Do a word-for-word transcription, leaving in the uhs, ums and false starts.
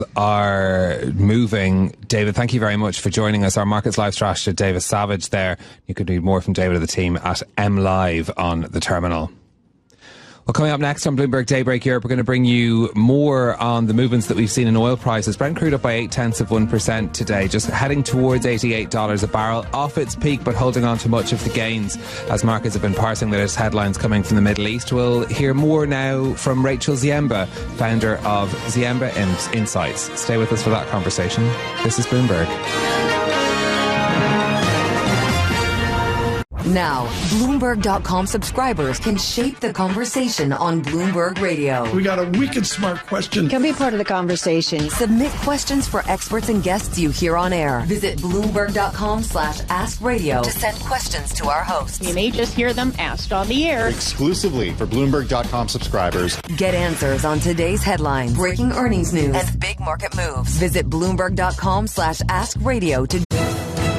are moving. David, thank you very much for joining us. Our Markets Live strategist, David Savage there. You could read more from David and the team at M Live on the terminal. Well, coming up next on Bloomberg Daybreak Europe, we're going to bring you more on the movements that we've seen in oil prices. Brent crude up by eight tenths of one percent today, just heading towards eighty-eight dollars a barrel, off its peak, but holding on to much of the gains as markets have been parsing the latest headlines coming from the Middle East. We'll hear more now from Rachel Ziemba, founder of Ziemba Insights. Stay with us for that conversation. This is Bloomberg. Now, Bloomberg dot com subscribers can shape the conversation on Bloomberg Radio. We got a wicked smart question. Can be part of the conversation. Submit questions for experts and guests you hear on air. Visit Bloomberg dot com slash ask radio to send questions to our hosts. You may just hear them asked on the air. Exclusively for Bloomberg dot com subscribers. Get answers on today's headlines, breaking earnings news, and big market moves. Visit Bloomberg dot com slash ask radio to